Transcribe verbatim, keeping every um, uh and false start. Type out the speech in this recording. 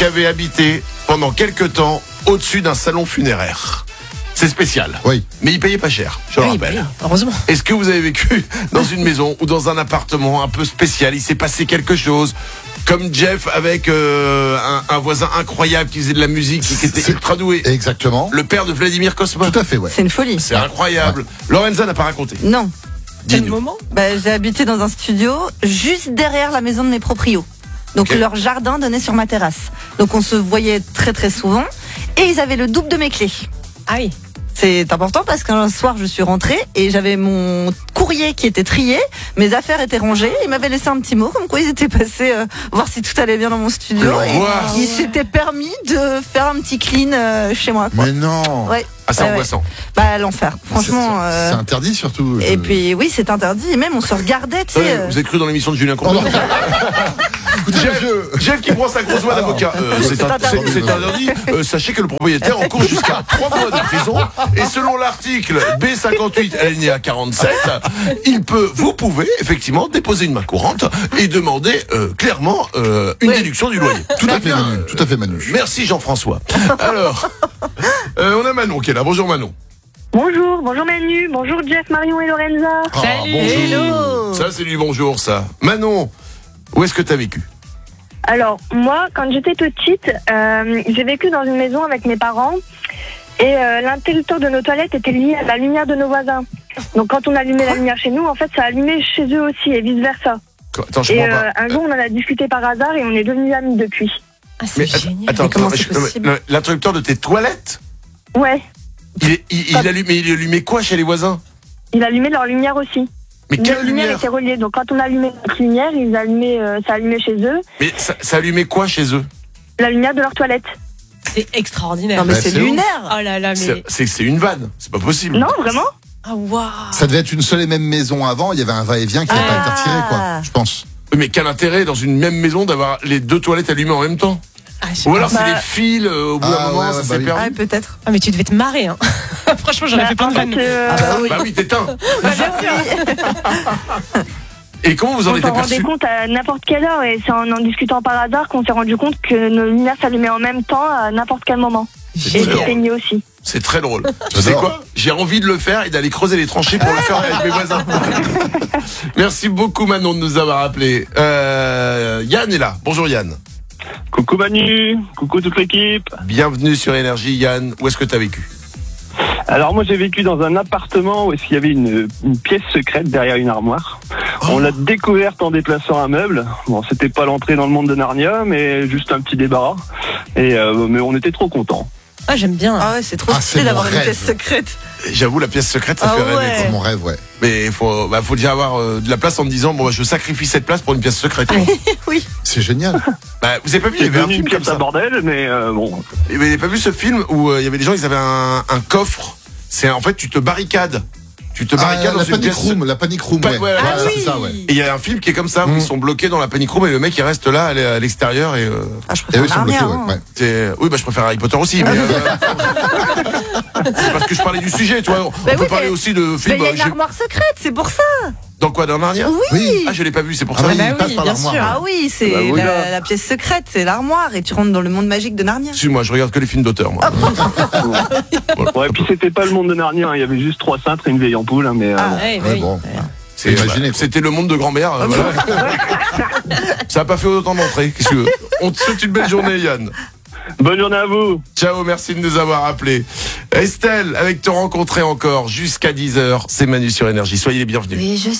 qui avait habité pendant quelques temps au-dessus d'un salon funéraire. C'est spécial. Oui. Mais il payait pas cher, je le Oui, rappelle. bah oui, heureusement. Est-ce que vous avez vécu dans une maison ou dans un appartement un peu spécial? Il s'est passé quelque chose, comme Jeff avec euh, un, un voisin incroyable qui faisait de la musique, qui était C'est- ultra doué. Exactement. Le père de Vladimir Cosma. Tout à fait, ouais. C'est une folie. C'est incroyable. Lorenza n'a pas raconté. Non. Quel Dis-nous. moment? Bah, j'ai habité dans un studio juste derrière la maison de mes proprios. Donc Ok. leur jardin donnait sur ma terrasse. Donc on se voyait très très souvent. Et ils avaient le double de mes clés. Ah oui. C'est important parce qu'un soir je suis rentrée et j'avais mon courrier qui était trié, mes affaires étaient rangées, ils m'avaient laissé un petit mot comme quoi ils étaient passés euh, voir si tout allait bien dans mon studio et L'angoisse. ils s'étaient permis de faire un petit clean euh, chez moi. Quoi. Mais non. Ouais. Ah, c'est Ouais, ouais. angoissant. Bah l'enfer, franchement. C'est- euh, C'est interdit surtout. Et je- puis oui, c'est interdit. Et même on se regardait, tu sais. Ouais, euh, Vous êtes cru dans l'émission de Julien Oh non. Courbet? Écoutez, Jeff, monsieur. Jeff qui prend sa grosse voix d'avocat. Euh, c'est un- interdit. c'est- c'est interdit. Euh, sachez que le propriétaire encourt jusqu'à trois mois de prison. Et selon l'article B cinquante-huit, alinéa quarante-sept, il peut, vous pouvez effectivement déposer une main courante et demander euh, clairement euh, une Oui. déduction du loyer. Tout à fait, bien. Manu. Tout à fait, Manu. Merci Jean-François. Alors, euh, on a Manon qui est là. Bonjour Manon. Bonjour, bonjour Manu, bonjour Jeff, Marion et Lorenza. Ah, Salut. bonjour. Hello. Ça c'est du bonjour ça. Manon, où est-ce que tu as vécu? Alors, moi, quand j'étais petite, euh, j'ai vécu dans une maison avec mes parents et euh, l'interrupteur de nos toilettes était lié à la lumière de nos voisins. Donc quand on allumait la lumière chez nous, en fait, ça allumait chez eux aussi et vice-versa. Quoi Attends, je Et comprends euh, pas. un jour, on en a discuté par hasard et on est devenus amis depuis. Ah, Mais c'est att- génial. attends, Mais comment attends, c'est je- possible le- l'interrupteur de tes toilettes, Ouais, il, est- il, il allumait, il allumait quoi chez les voisins? ils allumaient leur lumière aussi. Mais Nos quelle lumières lumière? étaient reliées, donc quand on allumait notre lumière, ils allumaient, euh, ça allumait chez eux, Mais ça, ça allumait quoi chez eux? la lumière de leur toilette. C'est extraordinaire. Non mais Bah, c'est c'est ouf. lunaire. Oh là là, mais. C'est- C'est c'est une vanne, c'est pas possible. Non, vraiment? Ah waouh. Ça devait être une seule et même maison avant. Il y avait un va-et-vient qui n'a pas Ah. été retiré, quoi. Je pense. Mais quel intérêt dans une même maison d'avoir les deux toilettes allumées en même temps? Ah, je sais Ou pas. alors c'est Bah- les fils, euh, au bout d'un Ah, moment, ouais, ça ouais, s'est bah oui. perdu. Ah, peut-être. Ah mais tu devais te marrer hein. Franchement j'aurais Bah, fait plein en de fait, vannes. euh, Ah bah oui. Bah oui, t'éteins. Bah, bien sûr. Et comment vous en on êtes s'en rendait aperçu? compte à n'importe quelle heure et c'est en en discutant par hasard qu'on s'est rendu compte que nos lumières s'allumaient en même temps à n'importe quel moment. C'est Et très drôle. s'éteignaient aussi. C'est très drôle. Tu sais J'adore. quoi? J'ai envie de le faire et d'aller creuser les tranchées pour le faire avec mes voisins. Merci beaucoup Manon de nous avoir appelés. Euh, Yann est là. Bonjour Yann. Coucou Manu, coucou toute l'équipe. Bienvenue sur Énergie. Yann, où est-ce que tu as vécu? Alors moi j'ai vécu dans un appartement où il y avait une, une pièce secrète derrière une armoire. On l'a découverte en déplaçant un meuble. Bon, c'était pas l'entrée dans le monde de Narnia, mais juste un petit débarras. Et euh, mais on était trop contents. Ah j'aime bien. Ah ouais, c'est trop Ah, c'est stylé mon d'avoir une rêve. pièce secrète. J'avoue, la pièce secrète, ça Ah fait rêver. ouais. quoi. C'est mon rêve, ouais. Mais il faut, bah, faut déjà avoir euh, de la place en te disant, bon, bah, je sacrifie cette place pour une pièce secrète. Oui. C'est génial. Bah, vous avez pas vu, il y C'est avait un devenu une film comme pièce à ça. bordel, mais euh, bon. Vous avez pas vu ce film où euh, il y avait des gens, ils avaient un, un coffre. C'est en fait, tu te barricades. Tu te Ah, barricades la dans une panic pièce. room, la panic room, Pa- ouais. ouais, Ouais, ah c'est ça, ouais. Et il y a un film qui est comme ça, où Mm. ils sont bloqués dans la panic room et le mec il reste là à l'e- à l'extérieur et, euh, Ah, je Et préfère eux, ils sont Narnia, bloqués, hein. ouais. ouais. c'est- oui bah je préfère Harry Potter aussi mais euh, c'est parce que je parlais du sujet, tu vois. On Bah peut oui, parler mais- aussi de Mais films. il y a euh, une j'ai- armoire secrète, c'est pour ça. Dans quoi, dans Narnia? Oui. Ah je l'ai pas vu, c'est pour Ah ça. oui, bah il passe oui, par bien l'armoire. sûr. Ah oui, c'est Bah oui, la, là. la pièce secrète, c'est l'armoire et tu rentres dans le monde magique de Narnia. Excuse-moi, je regarde que les films d'auteur moi. Ouais, puis c'était pas le monde de Narnia, hein. Il y avait juste trois cintres et une vieille ampoule, hein, mais euh, Ah. bon. Ouais, bah Ouais, oui. bon. C'est- Imaginez, bah, quoi. C'était le monde de grand-mère. euh, voilà. Ça a pas fait autant d'entrées. Qu'est-ce que tu veux? On te souhaite une belle journée, Yann. Bonne journée à vous. Ciao, merci de nous avoir appelés. Estelle, avec Te rencontrer encore jusqu'à dix heures, c'est Manu sur Énergie. Soyez les bienvenus. Oui, je sais.